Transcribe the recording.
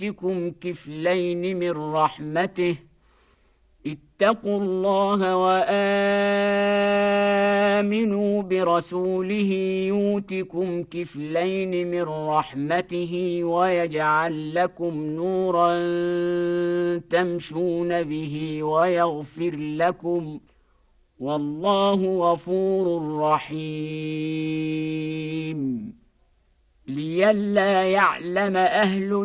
يؤتكم كفلين من رحمته اتقوا الله وآمنوا برسوله يؤتكم كفلين من رحمته ويجعل لكم نورا تمشون به ويغفر لكم والله غفور رحيم لئلا يعلم أهل